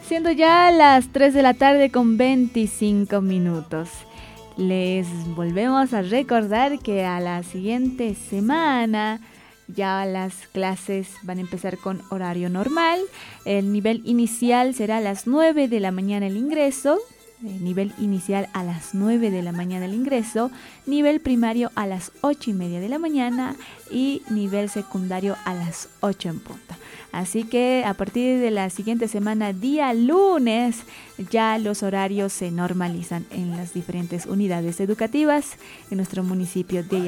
Siendo ya las 3 de la tarde con 25 minutos. Les volvemos a recordar que a la siguiente semana ya las clases van a empezar con horario normal. El nivel inicial será a las 9 de la mañana el ingreso. Nivel inicial a las 9 de la mañana el ingreso. Nivel primario a las 8:30 de la mañana. Y nivel secundario a las 8 en punto. Así que a partir de la siguiente semana, día lunes, ya los horarios se normalizan en las diferentes unidades educativas en nuestro municipio de